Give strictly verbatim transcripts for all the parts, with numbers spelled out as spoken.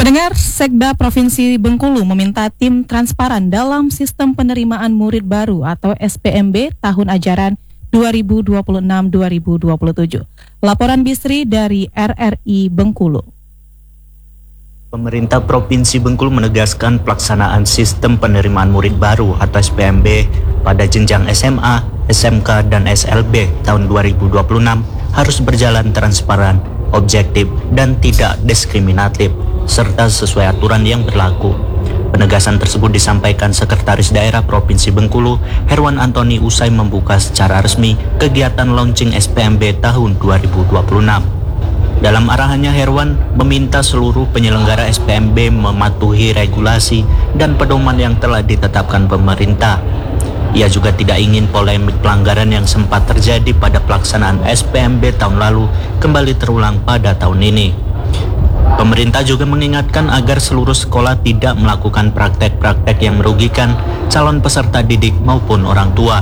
Pendengar, Sekda Provinsi Bengkulu meminta tim transparan dalam sistem penerimaan murid baru atau S P M B tahun ajaran dua ribu dua puluh enam dua ribu dua puluh tujuh. Laporan Bisri dari R R I Bengkulu. Pemerintah Provinsi Bengkulu menegaskan pelaksanaan sistem penerimaan murid baru atau S P M B pada jenjang S M A, S M K, dan S L B tahun dua ribu dua puluh enam harus berjalan transparan, objektif, dan tidak diskriminatif, serta sesuai aturan yang berlaku. Penegasan tersebut disampaikan Sekretaris Daerah Provinsi Bengkulu, Herwan Antoni, usai membuka secara resmi kegiatan launching S P M B tahun dua ribu dua puluh enam. Dalam arahannya, Herwan meminta seluruh penyelenggara S P M B mematuhi regulasi dan pedoman yang telah ditetapkan pemerintah. Ia juga tidak ingin polemik pelanggaran yang sempat terjadi pada pelaksanaan S P M B tahun lalu kembali terulang pada tahun ini. Pemerintah juga mengingatkan agar seluruh sekolah tidak melakukan praktek-praktek yang merugikan calon peserta didik maupun orang tua,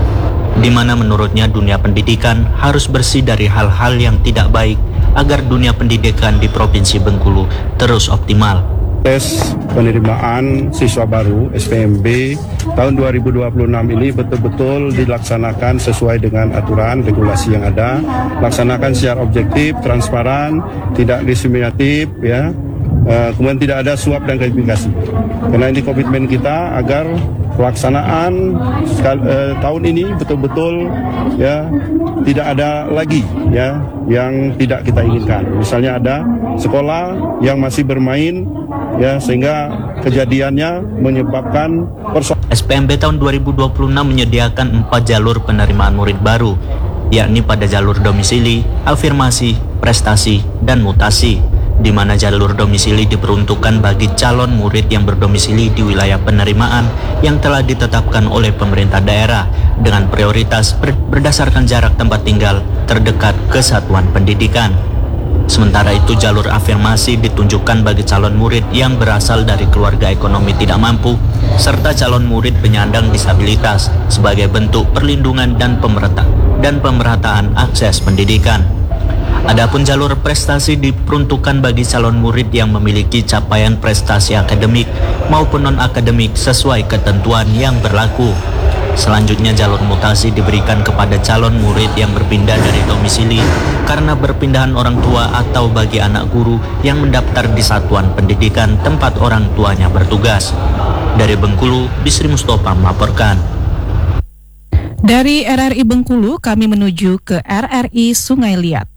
di mana menurutnya dunia pendidikan harus bersih dari hal-hal yang tidak baik agar dunia pendidikan di Provinsi Bengkulu terus optimal. Tes penerimaan siswa baru S P M B tahun dua ribu dua puluh enam ini betul-betul dilaksanakan sesuai dengan aturan regulasi yang ada, laksanakan secara objektif, transparan, tidak diskriminatif, ya. Uh, kemudian tidak ada suap dan gratifikasi. Karena ini komitmen kita agar pelaksanaan sekal, uh, tahun ini betul-betul, ya, tidak ada lagi, ya, yang tidak kita inginkan. Misalnya ada sekolah yang masih bermain, ya, sehingga kejadiannya menyebabkan persoalan. S P M B tahun dua ribu dua puluh enam menyediakan empat jalur penerimaan murid baru, yakni pada jalur domisili, afirmasi, prestasi, dan mutasi, di mana jalur domisili diperuntukkan bagi calon murid yang berdomisili di wilayah penerimaan yang telah ditetapkan oleh pemerintah daerah dengan prioritas ber- berdasarkan jarak tempat tinggal terdekat ke satuan pendidikan. Sementara itu, jalur afirmasi ditunjukkan bagi calon murid yang berasal dari keluarga ekonomi tidak mampu serta calon murid penyandang disabilitas sebagai bentuk perlindungan dan pemerata dan pemerataan akses pendidikan. Adapun jalur prestasi diperuntukkan bagi calon murid yang memiliki capaian prestasi akademik maupun non-akademik sesuai ketentuan yang berlaku. Selanjutnya, jalur mutasi diberikan kepada calon murid yang berpindah dari domisili karena berpindahan orang tua atau bagi anak guru yang mendaftar di satuan pendidikan tempat orang tuanya bertugas. Dari Bengkulu, Bisri Mustofa melaporkan. Dari R R I Bengkulu, kami menuju ke R R I Sungai Liat.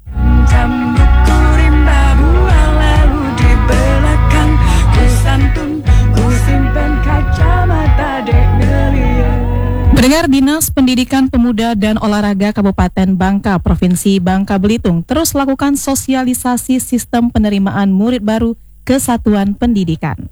Pendengar, Dinas Pendidikan Pemuda dan Olahraga Kabupaten Bangka, Provinsi Bangka Belitung terus lakukan sosialisasi sistem penerimaan murid baru ke satuan pendidikan.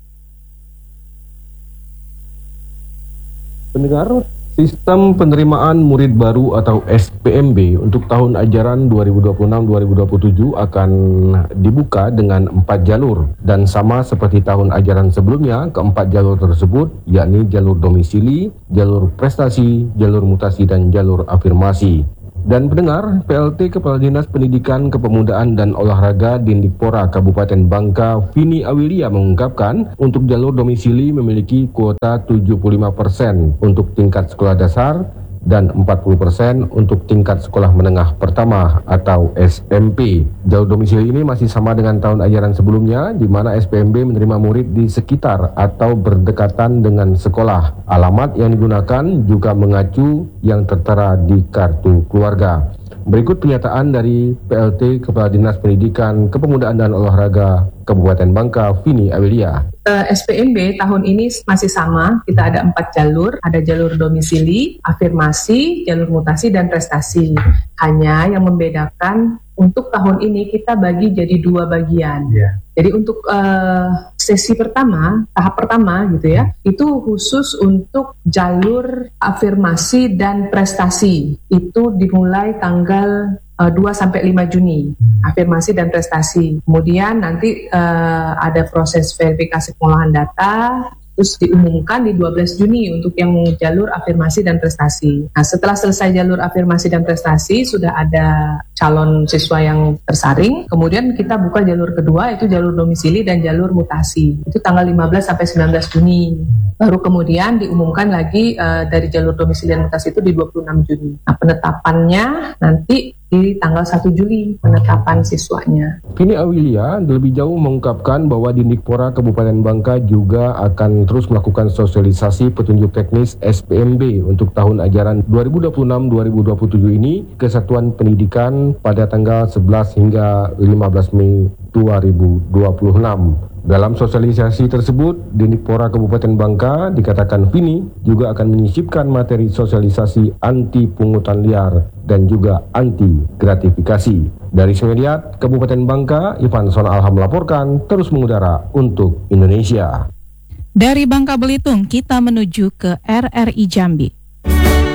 Pendengar, sistem penerimaan murid baru atau S P M B untuk tahun ajaran dua ribu dua puluh enam dua ribu dua puluh tujuh akan dibuka dengan empat jalur dan sama seperti tahun ajaran sebelumnya. Keempat jalur tersebut yakni jalur domisili, jalur prestasi, jalur mutasi, dan jalur afirmasi. Dan pendengar, P L T Kepala Dinas Pendidikan Kepemudaan dan Olahraga Dindikpora Kabupaten Bangka, Vini Awilia, mengungkapkan untuk jalur domisili memiliki kuota tujuh puluh lima persen untuk tingkat sekolah dasar dan empat puluh persen untuk tingkat sekolah menengah pertama atau S M P. Jalur domisili ini masih sama dengan tahun ajaran sebelumnya, di mana S P M B menerima murid di sekitar atau berdekatan dengan sekolah. Alamat yang digunakan juga mengacu yang tertera di kartu keluarga. Berikut pernyataan dari P L T Kepala Dinas Pendidikan Kepemudaan dan Olahraga Kabupaten Bangka, Vini Awilia. Uh, S P M B tahun ini masih sama, kita ada empat jalur, ada jalur domisili, afirmasi, jalur mutasi, dan prestasi. Hanya yang membedakan untuk tahun ini kita bagi jadi dua bagian. Yeah. Jadi untuk uh, sesi pertama, tahap pertama gitu ya, itu khusus untuk jalur afirmasi dan prestasi. Itu dimulai tanggal uh, dua sampai lima Juni, afirmasi dan prestasi. Kemudian nanti uh, ada proses verifikasi pengolahan data, Terus diumumkan di dua belas Juni untuk yang jalur afirmasi dan prestasi. Nah, setelah selesai jalur afirmasi dan prestasi, sudah ada calon siswa yang tersaring. Kemudian kita buka jalur kedua, itu jalur domisili dan jalur mutasi. Itu tanggal lima belas sampai sembilan belas Juni. Baru kemudian diumumkan lagi uh, dari jalur domisili dan mutasi itu di dua puluh enam Juni. Nah, penetapannya nanti di tanggal satu Juli penetapan siswanya. Vini Awilia lebih jauh mengungkapkan bahwa Dindikpora Kabupaten Bangka juga akan terus melakukan sosialisasi petunjuk teknis S P M B untuk tahun ajaran dua ribu dua puluh enam dua ribu dua puluh tujuh ini ke Satuan Pendidikan pada tanggal sebelas hingga lima belas Mei dua ribu dua puluh enam. Dalam sosialisasi tersebut, Dindikpora Kabupaten Bangka dikatakan Vini juga akan menyisipkan materi sosialisasi anti pungutan liar dan juga anti gratifikasi. Dari Semediat, Kabupaten Bangka, Ivan Sonalha melaporkan terus mengudara untuk Indonesia. Dari Bangka Belitung, kita menuju ke R R I Jambi.